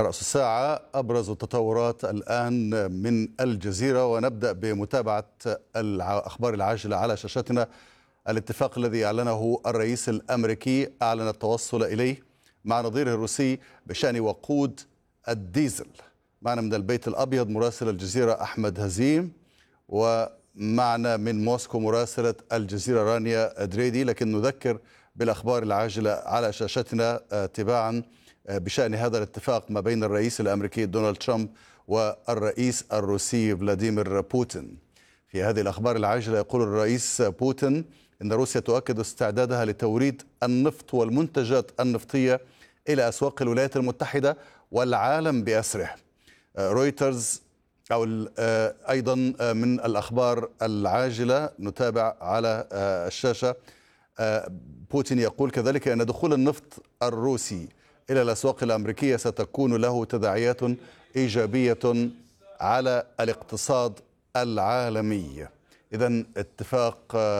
رأس الساعة أبرز التطورات الآن من الجزيرة، ونبدأ بمتابعة الأخبار العاجلة على شاشتنا. الاتفاق الذي أعلنه الرئيس الأمريكي أعلن التوصل إليه مع نظيره الروسي بشأن وقود الديزل. معنا من البيت الأبيض مراسل الجزيرة أحمد هزيم، ومعنا من موسكو مراسلة الجزيرة رانيا دريدي. لكن نذكر بالأخبار العاجلة على شاشتنا تباعا بشأن هذا الاتفاق ما بين الرئيس الأمريكي دونالد ترامب والرئيس الروسي فلاديمير بوتين. في هذه الأخبار العاجلة يقول الرئيس بوتين إن روسيا تؤكد استعدادها لتوريد النفط والمنتجات النفطية إلى أسواق الولايات المتحدة والعالم بأسره. رويترز أيضا من الأخبار العاجلة نتابع على الشاشة. بوتين يقول كذلك أن دخول النفط الروسي إلى الأسواق الأمريكية ستكون له تداعيات إيجابية على الاقتصاد العالمي. إذن اتفاق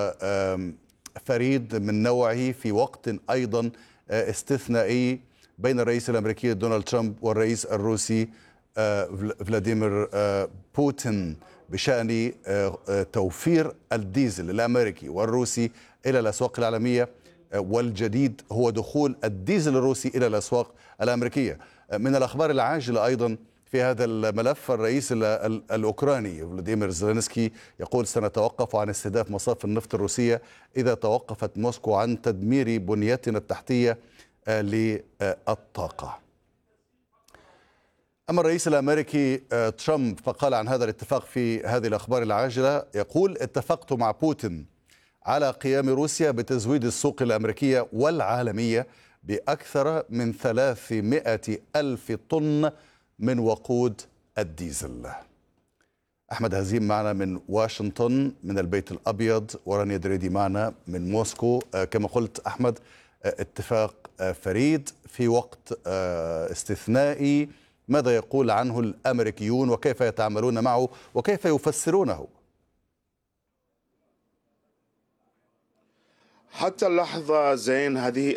فريد من نوعه في وقت أيضا استثنائي بين الرئيس الأمريكي دونالد ترامب والرئيس الروسي فلاديمير بوتين بشأن توفير الديزل الأمريكي والروسي إلى الأسواق العالمية، والجديد هو دخول الديزل الروسي إلى الأسواق الأمريكية. من الأخبار العاجلة أيضا في هذا الملف، الرئيس الأوكراني فلاديمير زيلينسكي يقول سنتوقف عن استهداف مصافي النفط الروسية إذا توقفت موسكو عن تدمير بنيتنا التحتية للطاقة. أما الرئيس الأمريكي ترامب فقال عن هذا الاتفاق في هذه الأخبار العاجلة، يقول اتفقت مع بوتين على قيام روسيا بتزويد السوق الأمريكية والعالمية بأكثر من 300 ألف طن من وقود الديزل. أحمد هزيم معنا من واشنطن من البيت الأبيض، ورانيا دريدي معنا من موسكو. كما قلت أحمد، اتفاق فريد في وقت استثنائي، ماذا يقول عنه الأمريكيون وكيف يتعاملون معه وكيف يفسرونه؟ حتى اللحظة زين هذه